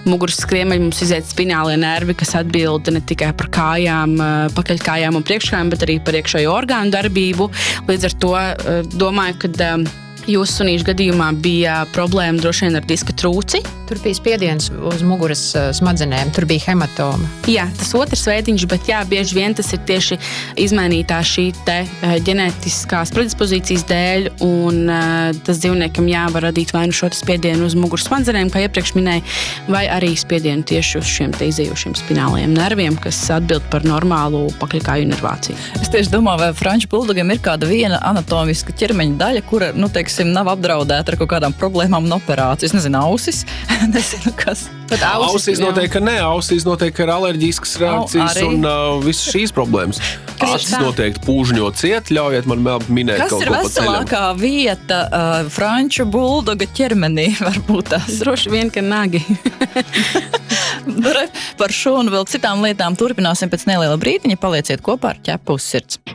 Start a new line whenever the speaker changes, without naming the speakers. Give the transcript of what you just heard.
muguras skriemeļi mums iziet spinālie nervi, kas atbild ne tikai par kājām, pakaļkājām un priekškājām, bet arī par iekšējo orgānu darbību. Līdz ar to domāju, ka jūsu sunīšu gadījumā bija problēma droši vien ar diska trūci.
Tur bija spiediens uz muguras smadzenēm, tur bija hematoma.
Jā, tas otrs veidiņš, bet jā, bieži vien tas ir tieši izmainītā šī te ģenētiskās predispozīcijas dēļ, un tas dzīvniekam var radīt vai nu šo spiedienu uz muguras smadzenēm, kā iepriekš minēju, vai arī spiedienu tieši uz šiem te izējušiem spinālajiem nerviem, kas atbild par normālu pakaļkāju inervāciju.
Es tieši domāju, vai franču buldogam ir kāda viena anatomiska ķermeņa daļa, kura, nav apdraudēta ar kaut kādām problēmām un operāciju. Es nezinu, ausis. Nezinu, kas.
Ausīs noteikti, ka ne. Ausīs noteikti, ka ir alerģiskas reakcijas un visas šīs problēmas. Acis noteikti pūžņo ciet, ļaujiet man minēt kaut ko pa ceļam.
Kas ir veselākā vieta franču buldoga ķermenī, varbūt tās?
Droši vien, ka nagi.
Par šo un vēl citām lietām turpināsim pēc neliela brītiņa. Palieciet kopā ar Ķepu uz sirds.